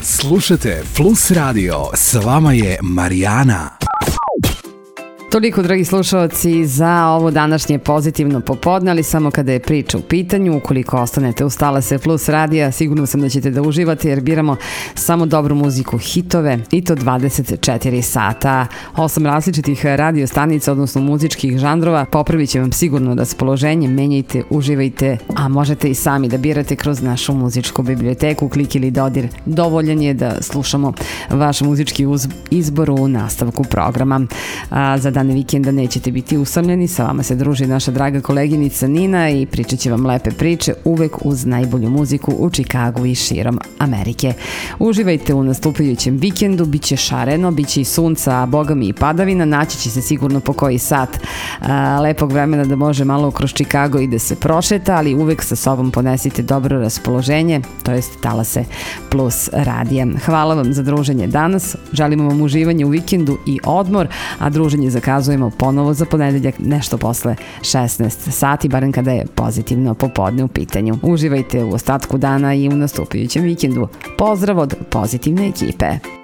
Slušajte Plus Radio, s vama je Marijana. Toliko, dragi slušalci, za ovo današnje pozitivno popodne, ali samo kada je priča u pitanju. Ukoliko ostanete uz talase Plus radija, sigurno sam da ćete da uživate jer biramo samo dobru muziku, hitove, i to 24 sata. 8 različitih radio stanica, odnosno muzičkih žanrova, popravit će vam sigurno raspoloženje. Menjajte, uživajte, a možete i sami da birate kroz našu muzičku biblioteku. Klik ili dodir dovoljan je da slušamo vaš muzički izbor u nastavku programa. Za dane vikenda nećete biti usamljeni, sa vama se druži naša draga koleginica Nina i pričat će vam lepe priče, uvek uz najbolju muziku u Čikagu i širom Amerike. Uživajte u nastupajućem vikendu, bit će šareno, bit će i sunca, a boga mi i padavina, naći će se sigurno po koji sat lepog vremena da može malo kroz Čikago i da se prošeta, ali uvek sa sobom ponesite dobro raspoloženje, to jest talase Plus radija. Hvala vam za druženje danas, želimo vam uživanje u vikendu i odmor, a druženje zakazujemo ponovo za ponedeljak nešto posle 16 sati, barem kada je pozitivno popodne u pitanju. Uživajte u ostatku dana i u nastupajućem vikendu. Pozdrav od pozitivne ekipe.